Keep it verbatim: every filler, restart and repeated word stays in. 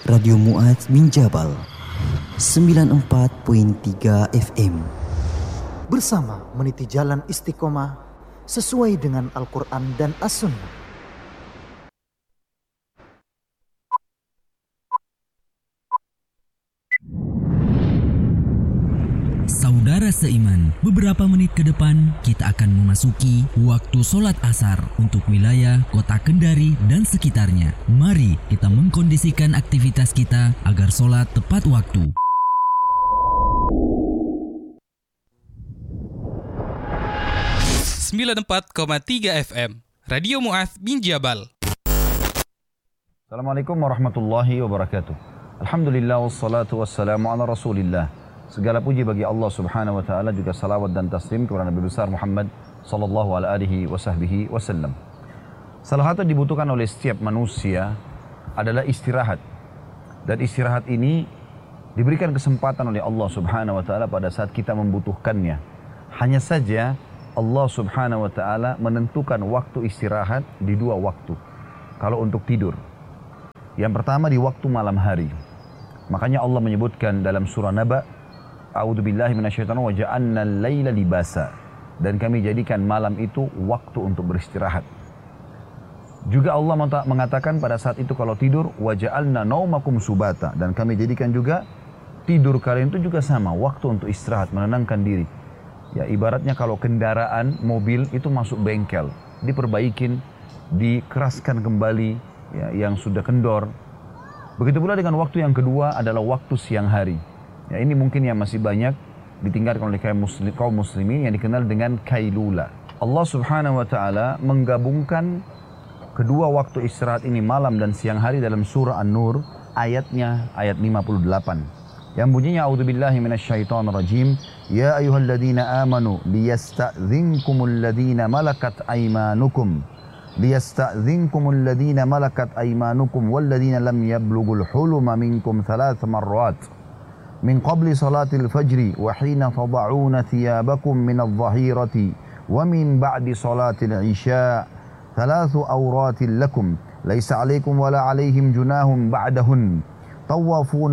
Radio Mu'adz bin Jabal sembilan puluh empat koma tiga F M. Bersama meniti jalan istiqomah sesuai dengan Al-Quran dan As-Sunnah. Saudara seiman, beberapa menit ke depan kita akan memasuki waktu sholat asar untuk wilayah kota Kendari dan sekitarnya. Mari kita mengkondisikan aktivitas kita agar sholat tepat waktu. sembilan puluh empat koma tiga F M Radio Mu'adz bin Jabal. Assalamualaikum warahmatullahi wabarakatuh. Alhamdulillah wassalatu wassalamu ala rasulillah. Segala puji bagi Allah subhanahu wa ta'ala, juga salawat dan taslim kepada Nabi besar Muhammad sallallahu alaihi wasahbihi wasallam. Salah satu dibutuhkan oleh setiap manusia adalah istirahat. Dan istirahat ini diberikan kesempatan oleh Allah subhanahu wa ta'ala pada saat kita membutuhkannya. Hanya saja Allah subhanahu wa ta'ala menentukan waktu istirahat di dua waktu. Kalau untuk tidur, yang pertama di waktu malam hari. Makanya Allah menyebutkan dalam surah Naba, A'udzubillahi minasyaitonir rajim, wa ja'alna al-laila libasa, dan kami jadikan malam itu waktu untuk beristirahat. Juga Allah mengatakan pada saat itu kalau tidur, wa ja'alna naumakum subata, dan kami jadikan juga tidur kalian itu juga sama, waktu untuk istirahat, menenangkan diri. Ya, ibaratnya kalau kendaraan mobil itu masuk bengkel, diperbaikin, dikeraskan kembali ya, yang sudah kendor. Begitu pula dengan waktu yang kedua adalah waktu siang hari. Ya, ini mungkin yang masih banyak ditinggalkan oleh kaum muslim, kaum muslimin yang dikenal dengan kailula. Allah subhanahu wa ta'ala menggabungkan kedua waktu istirahat ini, malam dan siang hari, dalam surah An-Nur ayatnya ayat lima puluh delapan. Yang bunyinya, A'udzubillahi minasyaitonir rajim, ya ayyuhalladzina amanu liyasta'dzinkumul ladzina malakat aymanukum liyasta'dzinkumul ladzina malakat aymanukum walladzina lam yablughul huluma minkum thalath marrat min qabli salatil fajri wa hina tada'una thiyabakum minadh dhahirati wa min ba'di salatil isya thalathu awratin lakum laysa 'alaykum wala 'alayhim junahum ba'dahun tawafuna